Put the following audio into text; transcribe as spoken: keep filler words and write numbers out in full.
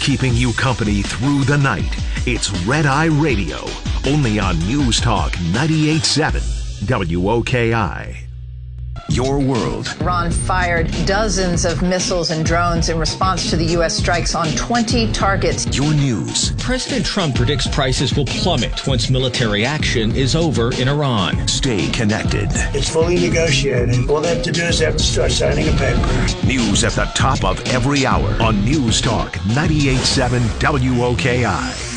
keeping you company through the night. It's Red Eye Radio, only on News Talk ninety-eight point seven W O K I. Your world. Iran fired dozens of missiles and drones in response to the U S strikes on twenty targets. Your news. President Trump predicts prices will plummet once military action is over in Iran. Stay connected. It's fully negotiated. All they have to do is they have to start signing a paper. News at the top of every hour on News Talk ninety-eight point seven W O K I.